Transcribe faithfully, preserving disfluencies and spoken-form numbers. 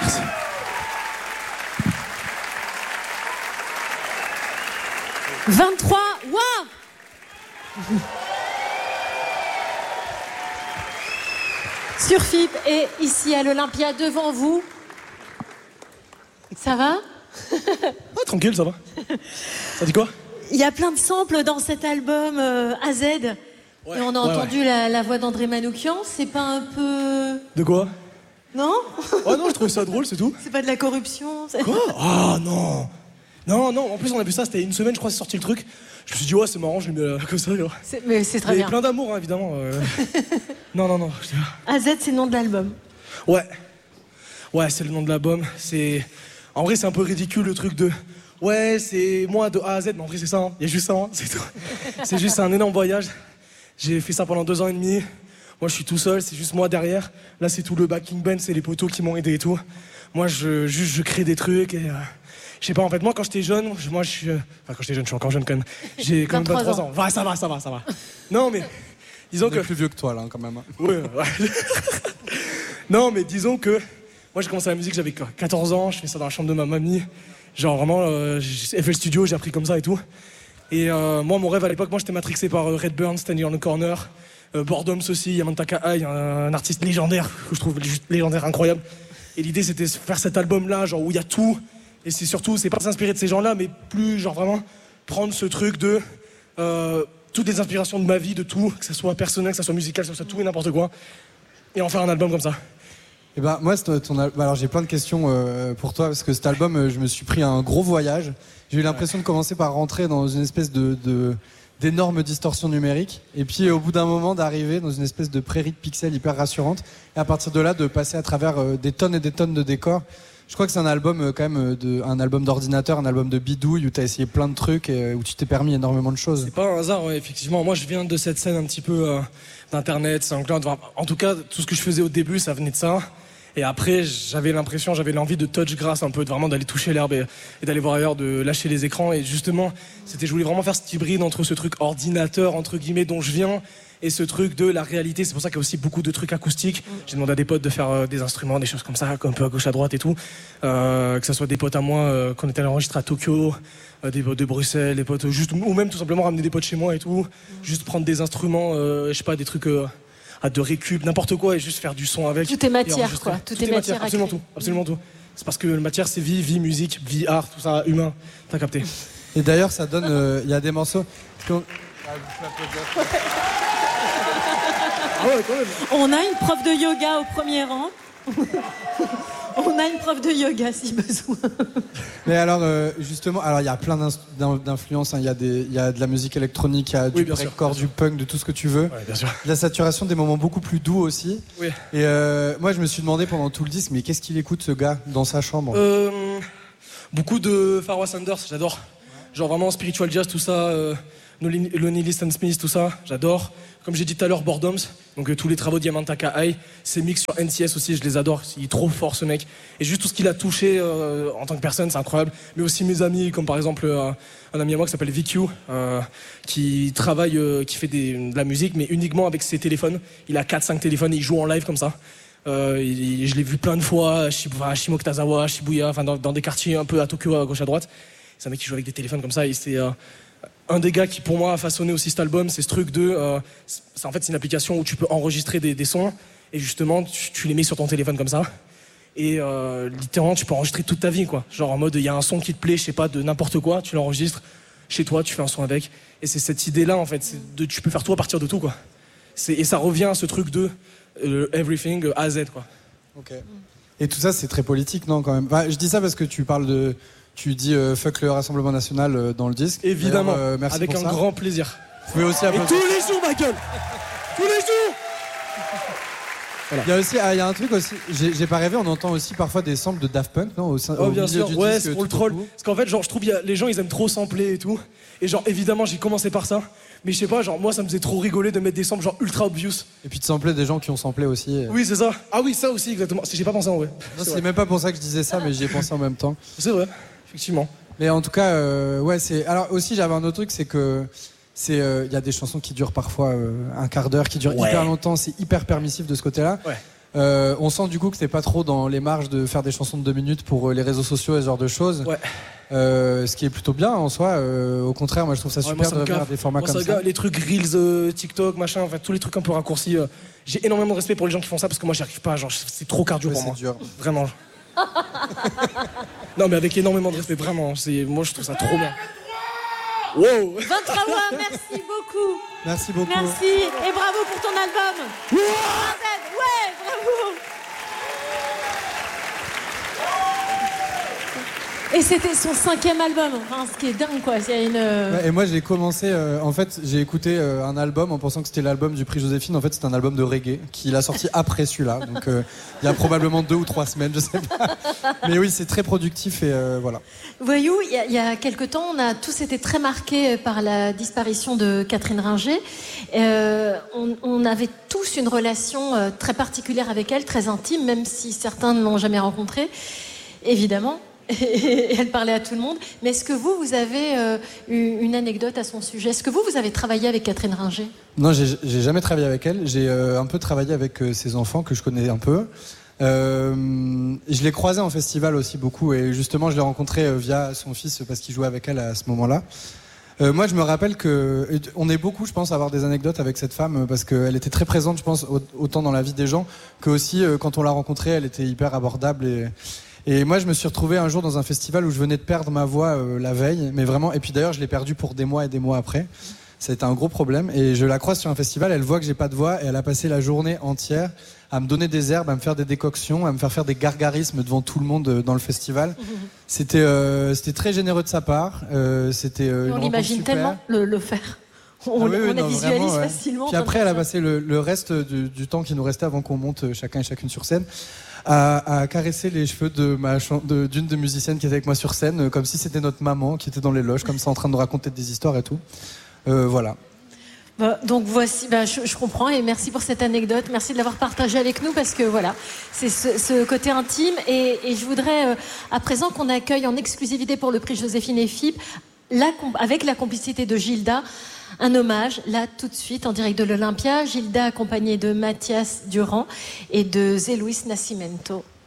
Merci. vingt-trois, waouh. Sur F I P et ici à l'Olympia devant vous. Ça va? Ah, tranquille, ça va. Ça dit quoi? Il y a plein de samples dans cet album euh, A Z. Ouais, et on a ouais, entendu ouais. La, la voix d'André Manoukian. C'est pas un peu... De quoi? Non? Oh non, je trouvais ça drôle, c'est tout. C'est pas de la corruption? c'est- Quoi? Ah non. Non, non, en plus on a vu ça, c'était une semaine, je crois, c'est sorti le truc. Je me suis dit, ouais, c'est marrant, je le mets euh, comme ça. Genre. C'est- Mais c'est très Mais bien. plein d'amour, hein, évidemment. euh. non, non, non. je- A Z, c'est le nom de l'album. Ouais. Ouais, c'est le nom de l'album. C'est... En vrai, c'est un peu ridicule le truc de... Ouais, c'est moi de A à Z, mais en vrai, c'est ça. hein. Il y a juste ça, hein, c'est tout. C'est juste un énorme voyage. J'ai fait ça pendant deux ans et demi. Moi, je suis tout seul, c'est juste moi derrière. Là, c'est tout le backing band, c'est les potos qui m'ont aidé et tout. Moi, je, juste, je crée des trucs et... Euh, je sais pas, en fait, moi, quand j'étais jeune, je- moi, je suis... euh, Enfin, quand j'étais jeune, je suis encore jeune quand même. J'ai quand même vingt-trois vingt-trois ans. Ouais, ça va, ça va, ça va. Non, mais... Disons On que... est plus vieux que toi, là, quand même. Ouais, ouais. Non, mais disons que moi j'ai commencé la musique, j'avais quatorze ans, je fais ça dans la chambre de ma mamie. Genre vraiment, euh, j'ai fait le studio, j'ai appris comme ça et tout. Et euh, moi, mon rêve à l'époque, moi j'étais matrixé par euh, Redburn, Standing on the Corner, euh, Boredoms aussi, Yamantaka Ai, un, un artiste légendaire, que je trouve juste légendaire, incroyable. Et l'idée c'était de faire cet album-là, genre où il y a tout. Et c'est surtout, c'est pas s'inspirer de ces gens-là, mais plus genre vraiment prendre ce truc de euh, toutes les inspirations de ma vie, de tout, que ce soit personnel, que ce soit musical, que ce soit tout et n'importe quoi, et en faire un album comme ça. Et ben moi, c'est ton al- alors j'ai plein de questions euh, pour toi parce que cet album, euh, je me suis pris un gros voyage. J'ai eu l'impression de commencer par rentrer dans une espèce de, de d'énormes distorsions numériques, et puis euh, au bout d'un moment d'arriver dans une espèce de prairie de pixels hyper rassurante, et à partir de là de passer à travers euh, des tonnes et des tonnes de décors. Je crois que c'est un album euh, quand même euh, de, un album d'ordinateur, un album de bidouille où t'as essayé plein de trucs et euh, où tu t'es permis énormément de choses. C'est pas un hasard, ouais, effectivement. Moi, je viens de cette scène un petit peu euh, d'internet, SoundCloud. Enfin, en tout cas, tout ce que je faisais au début, ça venait de ça. Et après, j'avais l'impression, j'avais l'envie de touch grass un peu, de vraiment d'aller toucher l'herbe et, et d'aller voir ailleurs, de lâcher les écrans. Et justement, c'était, je voulais vraiment faire cet hybride entre ce truc ordinateur, entre guillemets, dont je viens, et ce truc de la réalité. C'est pour ça qu'il y a aussi beaucoup de trucs acoustiques. J'ai demandé à des potes de faire euh, des instruments, des choses comme ça, un peu à gauche, à droite et tout. Euh, que ce soit des potes à moi, euh, qu'on était allé enregistrer à Tokyo, euh, des potes de Bruxelles, des potes juste, ou même tout simplement ramener des potes chez moi et tout. Juste prendre des instruments, euh, je sais pas, des trucs... Euh, à de récup, n'importe quoi, et juste faire du son avec. Tout est matière, et enregistrer. quoi. Tout Tout est est matière, matière à absolument créer. tout, absolument tout. C'est parce que la matière, c'est vie, vie, musique, vie, art, tout ça, humain. T'as capté. Et d'ailleurs, ça donne, il euh, y a des morceaux. qu'on- Ah, vous pouvez applaudir. Ah ouais, quand même. On a une prof de yoga au premier rang. On a une prof de yoga si besoin. Mais alors, euh, justement, alors il y a plein d'ins- d'in- d'influences. hein. Il y a des, il y a de la musique électronique, il y a du Oui, bien sûr, breakcore, bien du punk, de tout ce que tu veux. Ouais, bien sûr. De la saturation, des moments beaucoup plus doux aussi. Oui. Et euh, moi, je me suis demandé pendant tout le disque, mais qu'est-ce qu'il écoute ce gars dans sa chambre? Euh, beaucoup de Pharoah Sanders, j'adore. Genre vraiment spiritual jazz, tout ça. Euh, Lonely Lonely Liston Smith, tout ça, j'adore. Comme j'ai dit tout à l'heure, Boredoms, donc euh, tous les travaux de Yamantaka Ai, ses mix sur N C S aussi, je les adore. Il est trop fort ce mec. Et juste tout ce qu'il a touché euh, en tant que personne, c'est incroyable. Mais aussi mes amis, comme par exemple euh, un ami à moi qui s'appelle V Q, euh, qui travaille, euh, qui fait des, de la musique, mais uniquement avec ses téléphones. Il a quatre cinq téléphones et il joue en live comme ça. Euh, il- je l'ai vu plein de fois à Shib- à Shimokuzawa, à Shibuya, enfin dans, dans des quartiers un peu à Tokyo, à gauche à droite. C'est un mec qui joue avec des téléphones comme ça. Et c'est euh, un des gars qui pour moi a façonné aussi cet album. C'est ce truc de, euh, c'est, en fait c'est une application où tu peux enregistrer des, des sons et justement tu, tu les mets sur ton téléphone comme ça. Et euh, littéralement tu peux enregistrer toute ta vie quoi. Genre en mode il y a un son qui te plaît, je sais pas, de n'importe quoi, tu l'enregistres chez toi, tu fais un son avec. Et c'est cette idée là en fait, c'est de, tu peux faire tout à partir de tout quoi. C'est, et ça revient à ce truc de euh, everything euh, A à Z quoi. Ok. Et tout ça, c'est très politique, non, quand même. Enfin, je dis ça parce que tu parles de, tu dis euh, fuck le Rassemblement National euh, dans le disque. Évidemment, D'ailleurs, euh, merci avec pour un ça. grand plaisir. Vous pouvez aussi Et applaudir. tous les jours ma gueule, tous les jours. Il y a aussi, ah, il y a un truc aussi. J'ai, j'ai pas rêvé. On entend aussi parfois des samples de Daft Punk, non, au, sein- Oh au bien milieu sûr, du ouais, disque, c'est pour le tout au troll. bout. Parce qu'en fait, genre, je trouve, il y a- les gens, ils aiment trop sampler et tout. Et genre, évidemment, j'ai commencé par ça. Mais je sais pas, genre, moi, ça me faisait trop rigoler de mettre des samples genre ultra obvious. Et puis de sampler des gens qui ont samplé aussi. Oui, c'est ça. Ah oui, ça aussi, exactement. J'ai pas pensé en vrai. Non, C'est c'est vrai. même pas pour ça que je disais ça, mais j'y ai pensé en même temps. C'est vrai, effectivement. Mais en tout cas, euh, ouais, c'est. Alors aussi, j'avais un autre truc, c'est que c'est, il euh, y a des chansons qui durent parfois euh, un quart d'heure, qui durent Ouais. hyper longtemps. C'est hyper permissif de ce côté-là. Ouais. Euh, on sent du coup que t'es pas trop dans les marges de faire des chansons de deux minutes pour euh, les réseaux sociaux et ce genre de choses. Ouais. Euh, ce qui est plutôt bien en soi. Euh, au contraire, moi je trouve ça Ouais, super moi, ça de me revenir à gaffe. des formats Moi, comme ça, ça. gars, les trucs Reels, euh, TikTok, machin, enfin tous les trucs un peu raccourcis. euh, j'ai énormément de respect pour les gens qui font ça parce que moi j'y arrive pas. Genre, c'est trop cardio Ouais, pour c'est moi. dur. Vraiment. Non, mais avec énormément de respect, vraiment. C'est, moi je trouve ça trop bien. Wow. vingt-trois mois, merci beaucoup. Merci beaucoup. Merci et bravo pour ton album. Ouais, bravo. Et c'était son cinquième album, enfin, ce qui est dingue quoi. Il y a une. Ouais, et moi j'ai commencé, euh, en fait j'ai écouté euh, un album en pensant que c'était l'album du prix Joséphine. En fait c'est un album de reggae qu'il a sorti après celui-là. Donc euh, il y a probablement deux ou trois semaines, je sais pas. Mais oui, c'est très productif et euh, voilà. Voyou, il y, a, il y a quelque temps, on a tous été très marqués par la disparition de Catherine Ringer. Euh, on, on avait tous une relation euh, très particulière avec elle, très intime, même si certains ne l'ont jamais rencontrée, évidemment. Et elle parlait à tout le monde. Mais est-ce que vous, vous avez euh, une anecdote à son sujet? Est-ce que vous, vous avez travaillé avec Catherine Ringer? Non, j'ai, j'ai jamais travaillé avec elle. J'ai euh, un peu travaillé avec euh, ses enfants que je connais un peu. Euh, je l'ai croisée en festival aussi beaucoup et justement je l'ai rencontrée euh, via son fils parce qu'il jouait avec elle à ce moment-là. Euh, moi je me rappelle que on est beaucoup, je pense, à avoir des anecdotes avec cette femme parce qu'elle était très présente, je pense, autant dans la vie des gens que aussi euh, quand on l'a rencontrée, elle était hyper abordable et Et moi, je me suis retrouvé un jour dans un festival où je venais de perdre ma voix euh, la veille, mais vraiment. Et puis d'ailleurs, je l'ai perdue pour des mois et des mois après. Ça a été un gros problème. Et je la croise sur un festival, elle voit que j'ai pas de voix et elle a passé la journée entière à me donner des herbes, à me faire des décoctions, à me faire faire des gargarismes devant tout le monde euh, dans le festival. C'était, euh, c'était très généreux de sa part. Euh, c'était. Euh, on une l'imagine rencontre super. tellement le, le faire. On, Ah oui, oui, on non, la visualise vraiment, ouais. facilement. Puis après, elle a passé le, le reste du, du temps qui nous restait avant qu'on monte euh, chacun et chacune sur scène. À, à caresser les cheveux de ma chan- de, d'une des musiciennes qui était avec moi sur scène, euh, comme si c'était notre maman qui était dans les loges, comme ça en train de nous raconter des histoires et tout. Euh, voilà. Bah, donc voici, bah, je, je comprends et merci pour cette anecdote, merci de l'avoir partagée avec nous parce que voilà, c'est ce, ce côté intime et, et je voudrais euh, à présent qu'on accueille en exclusivité pour le prix Joséphine et Philippe, la, avec la complicité de Gilda, un hommage, là, tout de suite, en direct de l'Olympia. Gilda accompagnée de Mathias Durand et de Zé Luis Nascimento.